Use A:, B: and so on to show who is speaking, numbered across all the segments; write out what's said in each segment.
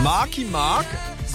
A: Marky Mark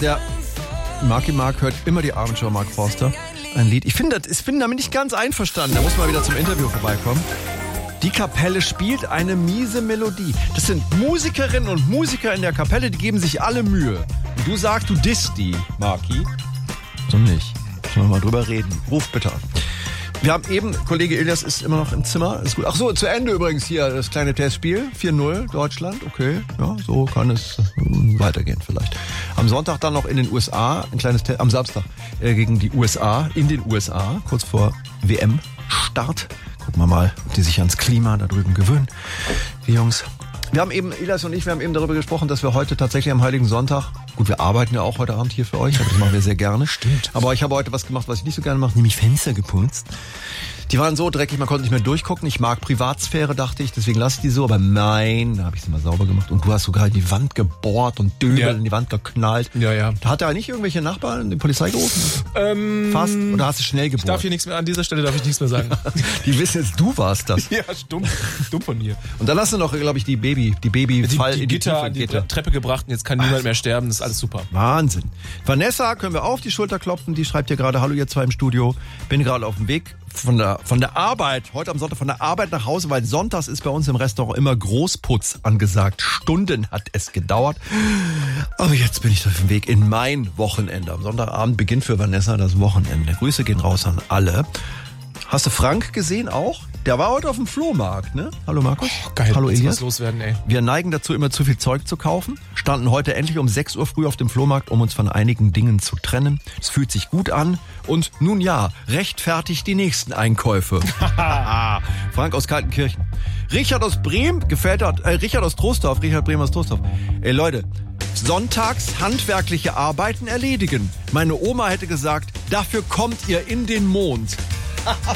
A: hört immer die Abendschau, Mark Forster. Ein Lied. Ich bin damit nicht ganz einverstanden. Da muss man wieder zum Interview vorbeikommen. Die Kapelle spielt eine miese Melodie. Das sind Musikerinnen und Musiker in der Kapelle, die geben sich alle Mühe. Und du sagst, du disst die, Marky. So nicht. Müssen wir mal drüber reden. Ruf bitte an. Wir haben eben, Kollege Ilias ist immer noch im Zimmer. Ist gut. Ach so, zu Ende übrigens hier das kleine Testspiel. 4-0 Deutschland. Okay, ja, so kann es weitergehen vielleicht. Am Sonntag dann noch in den USA, ein kleines am Samstag gegen die USA, in den USA, kurz vor WM-Start. Gucken wir mal, ob die sich ans Klima da drüben gewöhnen, die Jungs. Wir haben eben, Ilias und ich, darüber gesprochen, dass wir heute tatsächlich am Heiligen Sonntag, gut, wir arbeiten ja auch heute Abend hier für euch, aber das machen wir sehr gerne. Stimmt. Aber ich habe heute was gemacht, was ich nicht so gerne mache, nämlich Fenster geputzt. Die waren so dreckig, man konnte nicht mehr durchgucken. Ich mag Privatsphäre, dachte ich, deswegen lasse ich die so. Aber nein, da habe ich sie mal sauber gemacht. Und du hast sogar in die Wand gebohrt und Döbel in die Wand geknallt. Ja. Da hat er nicht irgendwelche Nachbarn die Polizei gerufen? Fast? Oder hast du schnell gebohrt?
B: Ich darf hier nichts mehr, an dieser Stelle darf ich nichts mehr sagen.
A: Die wissen jetzt, du warst das.
B: Ja, dumm von mir.
A: Und dann hast du noch, glaube ich, die Babyfall in die
B: Gitter an die Treppe gebracht und jetzt kann niemand mehr sterben. Das ist alles super.
A: Wahnsinn. Vanessa, können wir auf die Schulter klopfen? Die schreibt hier gerade, hallo ihr zwei im Studio. Bin gerade auf dem Weg von der Arbeit, heute am Sonntag von der Arbeit nach Hause, weil sonntags ist bei uns im Restaurant immer Großputz angesagt. Stunden hat es gedauert. Aber jetzt bin ich auf dem Weg in mein Wochenende. Am Sonntagabend beginnt für Vanessa das Wochenende. Grüße gehen raus an alle. Hast du Frank gesehen auch? Der war heute auf dem Flohmarkt, ne? Hallo Markus.
B: Oh, geil.
A: Hallo Elias.
B: Was loswerden, ey.
A: Wir neigen dazu, immer zu viel Zeug zu kaufen. Standen heute endlich um 6 Uhr früh auf dem Flohmarkt, um uns von einigen Dingen zu trennen. Es fühlt sich gut an. Und nun ja, rechtfertigt die nächsten Einkäufe. Frank aus Kaltenkirchen. Richard aus Bremen, Richard aus Trostorf. Ey Leute, sonntags handwerkliche Arbeiten erledigen. Meine Oma hätte gesagt, dafür kommt ihr in den Mond.